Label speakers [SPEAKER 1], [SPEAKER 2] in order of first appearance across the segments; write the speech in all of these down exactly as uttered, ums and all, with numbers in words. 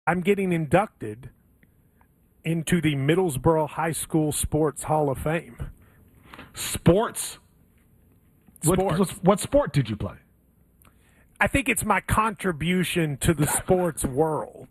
[SPEAKER 1] I'm getting inducted into the Middlesboro High School Sports Hall of Fame.
[SPEAKER 2] Sports?
[SPEAKER 1] Sports.
[SPEAKER 2] What, what, what sport did you play?
[SPEAKER 1] I think it's my contribution to the sports world.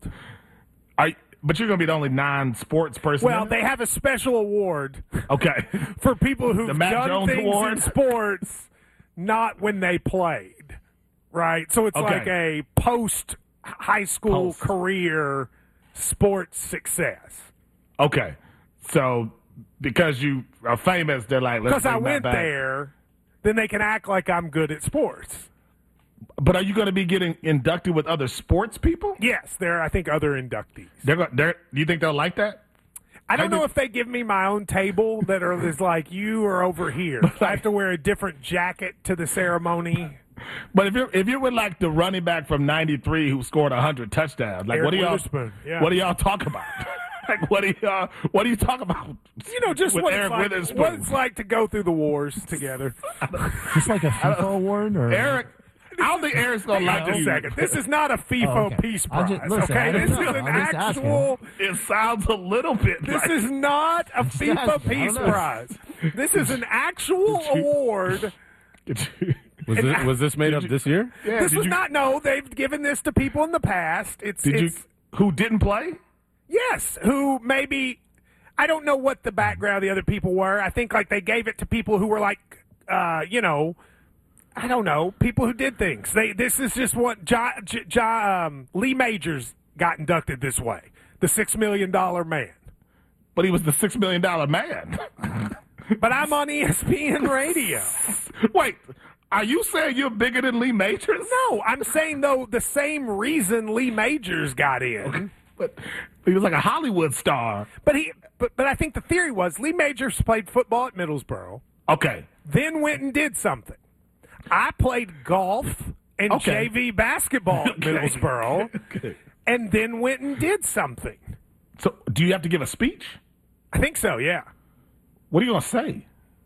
[SPEAKER 2] I, but you're going to be the only non-sports person.
[SPEAKER 1] Well, they have a special award.
[SPEAKER 2] Okay.
[SPEAKER 1] For people who've
[SPEAKER 2] The Matt
[SPEAKER 1] done
[SPEAKER 2] Jones
[SPEAKER 1] things
[SPEAKER 2] Award?
[SPEAKER 1] in sports, not when they played. Right? So it's
[SPEAKER 2] Okay.
[SPEAKER 1] like a post-high school
[SPEAKER 2] Post.
[SPEAKER 1] career sports success.
[SPEAKER 2] Okay. So because you are famous, they're like, let's
[SPEAKER 1] Because I
[SPEAKER 2] bring that
[SPEAKER 1] went
[SPEAKER 2] back.
[SPEAKER 1] there, then they can act like I'm good at sports.
[SPEAKER 2] But are you going to be getting inducted with other sports people?
[SPEAKER 1] Yes, there are, I think, other inductees.
[SPEAKER 2] They're, go- they're, do you think they'll like that?
[SPEAKER 1] I don't
[SPEAKER 2] I
[SPEAKER 1] know
[SPEAKER 2] do-
[SPEAKER 1] if they give me my own table that are is like you are over here. I have to wear a different jacket to the ceremony.
[SPEAKER 2] But if you're if you're with like the running back from ninety-three who scored one hundred touchdowns, like
[SPEAKER 1] Eric
[SPEAKER 2] what do y'all
[SPEAKER 1] Witherspoon, yeah.
[SPEAKER 2] what do y'all talk about? Like what do y'all what do you talk about?
[SPEAKER 1] You know, just
[SPEAKER 2] with
[SPEAKER 1] what it's,
[SPEAKER 2] Eric
[SPEAKER 1] like,
[SPEAKER 2] Witherspoon?
[SPEAKER 1] what it's like to go through the wars together.
[SPEAKER 3] Just like a FIFA award? Or?
[SPEAKER 2] Eric, I don't think Eric's gonna
[SPEAKER 1] Hang
[SPEAKER 2] like
[SPEAKER 1] on
[SPEAKER 2] you.
[SPEAKER 1] a second. This is not a FIFA
[SPEAKER 3] Oh, okay.
[SPEAKER 1] Peace
[SPEAKER 3] I
[SPEAKER 1] Prize.
[SPEAKER 3] just- listen,
[SPEAKER 1] okay,
[SPEAKER 3] I don't
[SPEAKER 1] this
[SPEAKER 3] know.
[SPEAKER 1] is an
[SPEAKER 3] I'm just asking.
[SPEAKER 1] actual.
[SPEAKER 2] It sounds a little bit
[SPEAKER 1] This
[SPEAKER 2] like
[SPEAKER 1] is not a FIFA
[SPEAKER 3] asking. I
[SPEAKER 1] Peace
[SPEAKER 3] don't know.
[SPEAKER 1] Prize. This is an actual award.
[SPEAKER 4] Was this, was this made up this year?
[SPEAKER 2] Yeah,
[SPEAKER 1] This
[SPEAKER 2] did
[SPEAKER 1] was
[SPEAKER 2] you,
[SPEAKER 1] not. No, they've given this to people in the past. It's.
[SPEAKER 2] did you
[SPEAKER 1] it's
[SPEAKER 2] who didn't play?
[SPEAKER 1] Yes, who maybe I don't know what the background of the other people were. I think like they gave it to people who were like, uh, you know, I don't know, people who did things. They this is just what ja, ja, ja, um, Lee Majors got inducted this way, the six million dollar man.
[SPEAKER 2] But he was the six million dollar man.
[SPEAKER 1] But I'm on E S P N radio.
[SPEAKER 2] Wait, are you saying you're bigger than Lee Majors?
[SPEAKER 1] No, I'm saying though the same reason Lee Majors got in.
[SPEAKER 2] But he was like a Hollywood star.
[SPEAKER 1] But he, but but I think the theory was Lee Majors played football at Middlesboro.
[SPEAKER 2] Okay.
[SPEAKER 1] Then went and did something. I played golf and
[SPEAKER 2] Okay.
[SPEAKER 1] J V basketball at
[SPEAKER 2] Okay.
[SPEAKER 1] Middlesboro,
[SPEAKER 2] Okay.
[SPEAKER 1] and then went and did something.
[SPEAKER 2] So do you have to give a speech?
[SPEAKER 1] I think so, yeah.
[SPEAKER 2] What are you gonna say?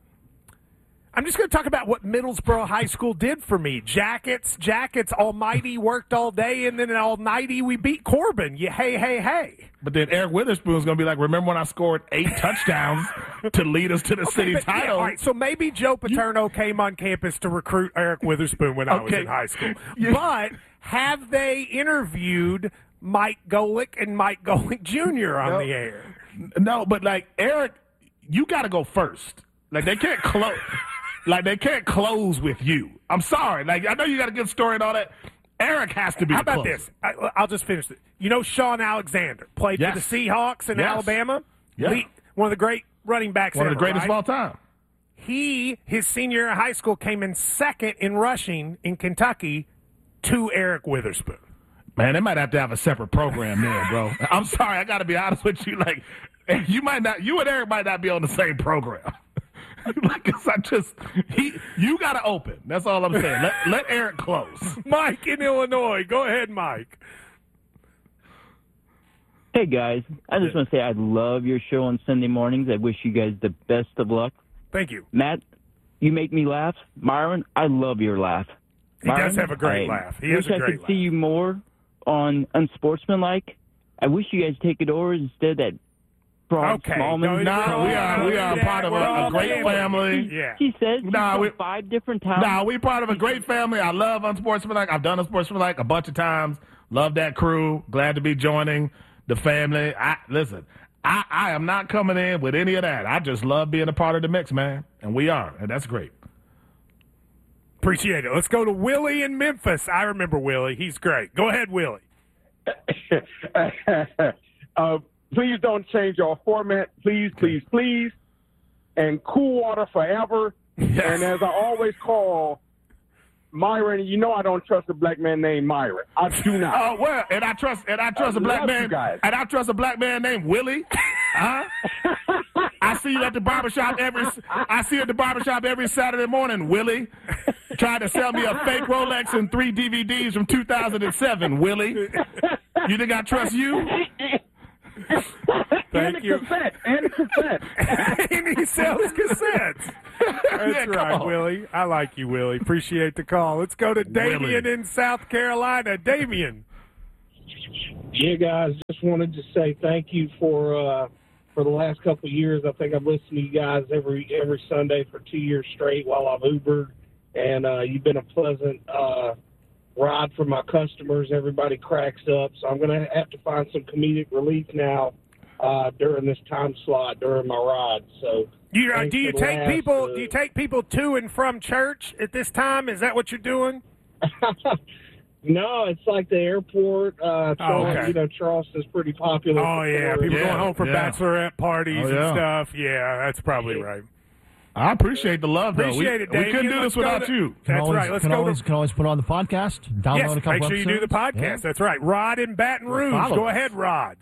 [SPEAKER 1] I'm just going to talk about what Middlesboro High School did for me. Jackets, jackets, almighty worked all day, and then all nighty we beat Corbin. Yeah, hey, hey, hey.
[SPEAKER 2] But then Eric Witherspoon's gonna be like, remember when I scored eight touchdowns to lead us to the
[SPEAKER 1] Okay,
[SPEAKER 2] city
[SPEAKER 1] but, yeah,
[SPEAKER 2] title?
[SPEAKER 1] all right, so maybe Joe Paterno came on campus to recruit Eric Witherspoon when I was
[SPEAKER 2] Okay.
[SPEAKER 1] in high school.
[SPEAKER 2] You-
[SPEAKER 1] But have they interviewed Mike Golick and Mike Golick Junior on
[SPEAKER 2] No.
[SPEAKER 1] the air?
[SPEAKER 2] No, but like Eric, you got to go first. Like they can't close. Like they can't close with you. I'm sorry. Like I know you got a good story and all that. Eric has to be.
[SPEAKER 1] How
[SPEAKER 2] the
[SPEAKER 1] about
[SPEAKER 2] closer.
[SPEAKER 1] this? I, I'll just finish it. You know Sean Alexander played
[SPEAKER 2] Yes.
[SPEAKER 1] for the Seahawks in
[SPEAKER 2] Yes.
[SPEAKER 1] Alabama?
[SPEAKER 2] Yeah.
[SPEAKER 1] Lead- one of the great running backs
[SPEAKER 2] One of
[SPEAKER 1] ever,
[SPEAKER 2] the greatest
[SPEAKER 1] right?
[SPEAKER 2] of all time.
[SPEAKER 1] He, his senior year of high school, came in second in rushing in Kentucky to Eric Witherspoon.
[SPEAKER 2] Man, they might have to have a separate program there, bro. I'm sorry, I got to be honest with you. Like, you might not, you and Eric might not be on the same program. Like, it's not just he. You got to open. That's all I'm saying. Let let Eric close.
[SPEAKER 1] Mike in Illinois. Go ahead, Mike.
[SPEAKER 5] Hey, guys. I just want to say I love your show on Sunday mornings. I wish you guys the best of luck.
[SPEAKER 1] Thank you.
[SPEAKER 5] Matt, you make me laugh. Myron, I love your laugh.
[SPEAKER 1] He does
[SPEAKER 5] Myron,
[SPEAKER 1] have a great
[SPEAKER 5] I
[SPEAKER 1] laugh. He
[SPEAKER 5] wish
[SPEAKER 1] has a
[SPEAKER 5] I
[SPEAKER 1] great
[SPEAKER 5] could
[SPEAKER 1] laugh.
[SPEAKER 5] see you more on Unsportsmanlike. I wish you guys take it over instead of that Braun
[SPEAKER 1] Okay.
[SPEAKER 5] Smallman.
[SPEAKER 1] No,
[SPEAKER 2] Nah, we are we are part of
[SPEAKER 1] We're
[SPEAKER 2] a,
[SPEAKER 1] all
[SPEAKER 2] a great family.
[SPEAKER 1] Yeah.
[SPEAKER 5] He says he's
[SPEAKER 2] Nah,
[SPEAKER 5] from
[SPEAKER 2] we-
[SPEAKER 5] five different towns.
[SPEAKER 2] Nah, we part of a great family. I love Unsportsmanlike. I've done Unsportsmanlike a bunch of times. Love that crew. Glad to be joining the family. I listen. I, I am not coming in with any of that. I just love being a part of the mix, man. And we are, and that's great.
[SPEAKER 1] Appreciate it. Let's go to Willie in Memphis. I remember Willie. He's great. Go ahead, Willie.
[SPEAKER 6] uh, please don't change our format. Please, please, please. And cool water forever. And as I always call Myron, you know I don't trust a black man named Myron. I do not.
[SPEAKER 2] Oh well, and I trust and I trust
[SPEAKER 6] I
[SPEAKER 2] a black
[SPEAKER 6] love you
[SPEAKER 2] man
[SPEAKER 6] guys.
[SPEAKER 2] and I trust a black man named Willie. Huh? I see you at the barbershop every I see you at the barbershop every Saturday morning, Willie. Trying to sell me a fake Rolex and three D V Ds from two thousand seven, Willie. You think I trust you?
[SPEAKER 6] and a
[SPEAKER 1] you.
[SPEAKER 6] cassette. And a cassette.
[SPEAKER 1] And he sells cassettes. That's
[SPEAKER 2] Yeah, come
[SPEAKER 1] right,
[SPEAKER 2] on.
[SPEAKER 1] Willie. I like you, Willie. Appreciate the call. Let's go to Damien
[SPEAKER 2] Willie.
[SPEAKER 1] in South Carolina. Damien.
[SPEAKER 7] Yeah, guys, just wanted to say thank you for uh, for the last couple of years. I think I've listened to you guys every every Sunday for two years straight while I've Ubered, and uh, you've been a pleasant uh, ride for my customers. Everybody cracks up, so I'm going to have to find some comedic relief now uh, during this time slot during my ride. So,
[SPEAKER 1] you, uh, do you take
[SPEAKER 7] last,
[SPEAKER 1] people?
[SPEAKER 7] Uh,
[SPEAKER 1] do you take people to and from church at this time? Is that what you're doing?
[SPEAKER 7] No, it's like the airport. Uh,
[SPEAKER 1] Oh, okay.
[SPEAKER 7] You know, Charleston's pretty popular.
[SPEAKER 1] Oh,
[SPEAKER 7] for
[SPEAKER 1] yeah.
[SPEAKER 7] tourists.
[SPEAKER 1] People
[SPEAKER 2] Yeah,
[SPEAKER 1] going home for
[SPEAKER 2] yeah.
[SPEAKER 1] bachelorette parties
[SPEAKER 2] Oh,
[SPEAKER 1] and
[SPEAKER 2] yeah.
[SPEAKER 1] stuff. Yeah, that's probably right.
[SPEAKER 2] I appreciate the love, though.
[SPEAKER 1] Appreciate
[SPEAKER 2] we,
[SPEAKER 1] it,
[SPEAKER 2] we
[SPEAKER 1] Dave.
[SPEAKER 2] couldn't
[SPEAKER 1] Yeah,
[SPEAKER 2] do
[SPEAKER 1] let's
[SPEAKER 2] this
[SPEAKER 1] go
[SPEAKER 2] without
[SPEAKER 1] to-
[SPEAKER 2] you.
[SPEAKER 3] Can
[SPEAKER 1] That's
[SPEAKER 3] always,
[SPEAKER 1] right. Let's
[SPEAKER 3] can
[SPEAKER 1] go
[SPEAKER 3] always,
[SPEAKER 1] to.
[SPEAKER 3] can always put on the podcast. Download
[SPEAKER 1] Yes,
[SPEAKER 3] a couple
[SPEAKER 1] make sure you do the
[SPEAKER 3] episodes.
[SPEAKER 1] podcast.
[SPEAKER 3] Yeah.
[SPEAKER 1] That's right. Rod in Baton Rouge.
[SPEAKER 3] Follow
[SPEAKER 1] Go
[SPEAKER 3] us.
[SPEAKER 1] ahead, Rod.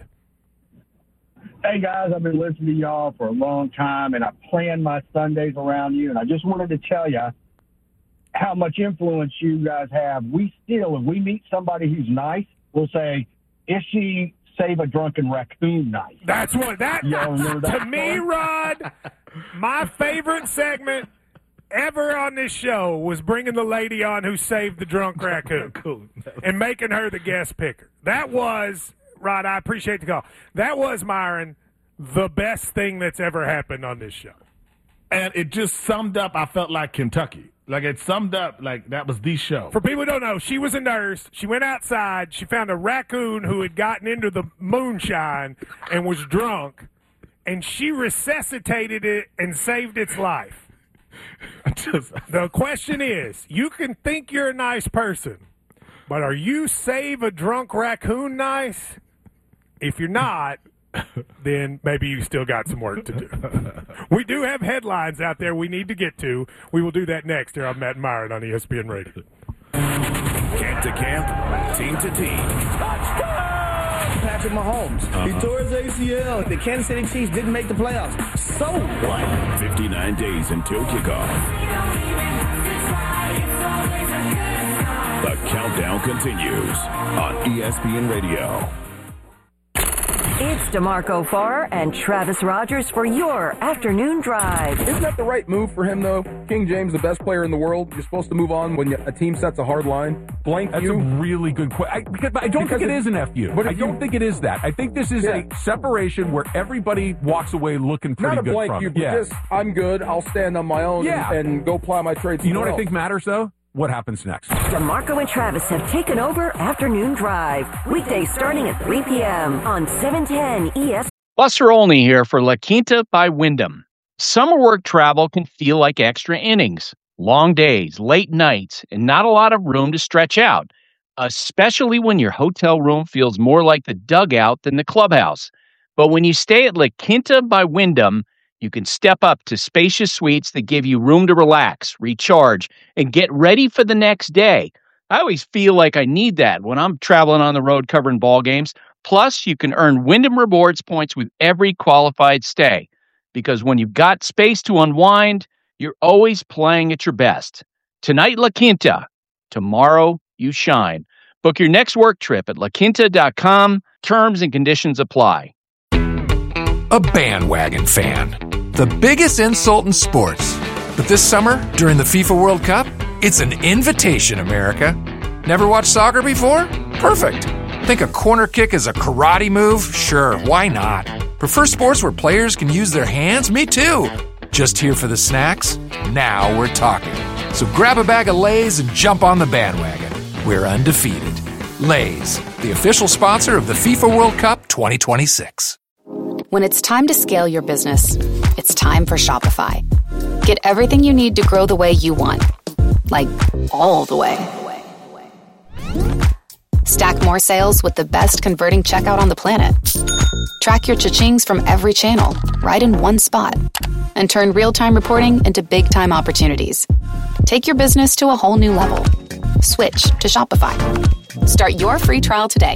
[SPEAKER 8] Hey, guys, I've been listening to y'all for a long time, and I plan my Sundays around you, and I just wanted to tell you how much influence you guys have. We still, if we meet somebody who's nice, we'll say, is she Save a Drunken Raccoon nice?
[SPEAKER 1] That's what that,
[SPEAKER 8] Y'all remember that
[SPEAKER 1] to me,
[SPEAKER 8] song?
[SPEAKER 1] Rod. My favorite segment ever on this show was bringing the lady on who saved the drunk raccoon and making her the guest picker. That was, Rod, I appreciate the call. That was, Myron, the best thing that's ever happened on this show.
[SPEAKER 2] And it just summed up, I felt like Kentucky. Like, it summed up, like, that was the show.
[SPEAKER 1] For people who don't know, she was a nurse. She went outside. She found a raccoon who had gotten into the moonshine and was drunk, and she resuscitated it and saved its life.
[SPEAKER 2] Just-
[SPEAKER 1] The question is, you can think you're a nice person, but are you save a drunk raccoon nice? If you're not, then maybe you still got some work to do. We do have headlines out there we need to get to. We will do that next here on Matt and Myron on E S P N Radio.
[SPEAKER 9] Camp to camp, team to team.
[SPEAKER 10] Patrick Mahomes.
[SPEAKER 9] Uh-huh.
[SPEAKER 10] He tore his A C L. The Kansas City Chiefs didn't make the playoffs. So what?
[SPEAKER 9] fifty-nine days until kickoff. The countdown continues on E S P N Radio.
[SPEAKER 11] It's DeMarco Farr and Travis Rogers for your afternoon drive.
[SPEAKER 12] Isn't that the right move for him, though? King James, the best player in the world. You're supposed to move on when a team sets a hard line. Blank
[SPEAKER 13] That's
[SPEAKER 12] you.
[SPEAKER 13] a really good question. I, because, but I don't
[SPEAKER 12] Because
[SPEAKER 13] think it
[SPEAKER 12] if-
[SPEAKER 13] is an F U.
[SPEAKER 12] but
[SPEAKER 13] I
[SPEAKER 12] if
[SPEAKER 13] don't
[SPEAKER 12] you-
[SPEAKER 13] think it is that. I think this is
[SPEAKER 12] Yeah.
[SPEAKER 13] a separation where everybody walks away looking pretty
[SPEAKER 12] Not a
[SPEAKER 13] good
[SPEAKER 12] blank
[SPEAKER 13] from
[SPEAKER 12] you,
[SPEAKER 13] it.
[SPEAKER 12] but
[SPEAKER 13] Yeah.
[SPEAKER 12] just, I'm good. I'll stand on my own
[SPEAKER 13] Yeah.
[SPEAKER 12] and, and go ply my trade.
[SPEAKER 13] You know what I
[SPEAKER 12] somewhere
[SPEAKER 13] think matters, though? What happens next?
[SPEAKER 11] DeMarco and Travis have taken over Afternoon Drive. Weekdays starting at three p.m. on seven ten E S P N.
[SPEAKER 14] Buster Olney here for La Quinta by Wyndham. Summer work travel can feel like extra innings. Long days, late nights, and not a lot of room to stretch out, especially when your hotel room feels more like the dugout than the clubhouse. But when you stay at La Quinta by Wyndham, you can step up to spacious suites that give you room to relax, recharge, and get ready for the next day. I always feel like I need that when I'm traveling on the road covering ball games. Plus, you can earn Wyndham Rewards points with every qualified stay. Because when you've got space to unwind, you're always playing at your best. Tonight, La Quinta. Tomorrow, you shine. Book your next work trip at la quinta dot com. Terms and conditions apply.
[SPEAKER 15] A bandwagon fan. The biggest insult in sports. But this summer, during the FIFA World Cup, it's an invitation, America. Never watched soccer before? Perfect. Think a corner kick is a karate move? Sure, why not? Prefer sports where players can use their hands? Me too. Just here for the snacks? Now we're talking. So grab a bag of Lay's and jump on the bandwagon. We're undefeated. Lay's, the official sponsor of the FIFA World Cup twenty twenty-six.
[SPEAKER 16] When it's time to scale your business, it's time for Shopify. Get everything you need to grow the way you want. Like, all the way. Stack more sales with the best converting checkout on the planet. Track your cha-chings from every channel, right in one spot. And turn real-time reporting into big-time opportunities. Take your business to a whole new level. Switch to Shopify. Start your free trial today.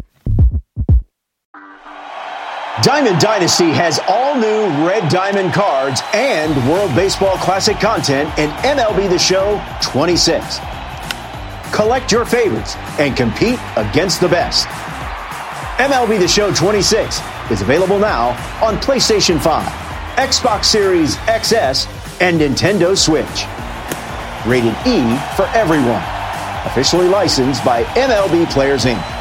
[SPEAKER 17] Diamond Dynasty has all new Red Diamond cards and World Baseball Classic content in M L B The Show twenty-six. Collect your favorites and compete against the best. M L B The Show twenty-six is available now on PlayStation five, Xbox Series X S, and Nintendo Switch. Rated E for everyone. Officially licensed by M L B Players Incorporated.